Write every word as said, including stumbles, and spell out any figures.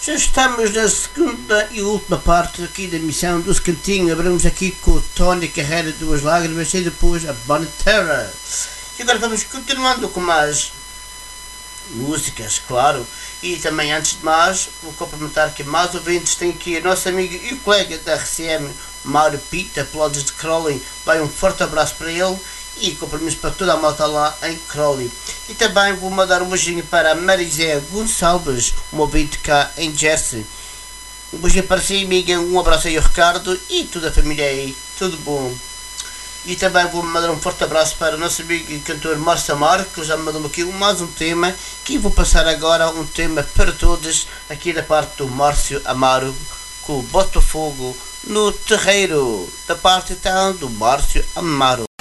Já estamos na segunda e última parte aqui da missão do Cantinho. Abrimos aqui com o Tony Carreira, Duas Lágrimas, e depois a Bonitera. E agora vamos continuando com mais músicas, claro. E também, antes de mais, vou cumprimentar aqui mais ouvintes. Tem aqui a nossa amiga e colega da R C M, Mário Pita, Pelotas de Crowley. Vai um forte abraço para ele e compromisso para toda a malta lá em Crowley. E também vou mandar um beijinho para a Marizé Gonçalves, uma ouvinte cá em Jersey. Um beijinho para si, amiga, um abraço aí ao Ricardo e toda a família aí, tudo bom. E também vou mandar um forte abraço para o nosso amigo e cantor Márcio Amaro, que já me mandou aqui mais um tema, que vou passar agora um tema para todos, aqui da parte do Márcio Amaro, com o Botafogo no Terreiro, da parte então do Márcio Amaro.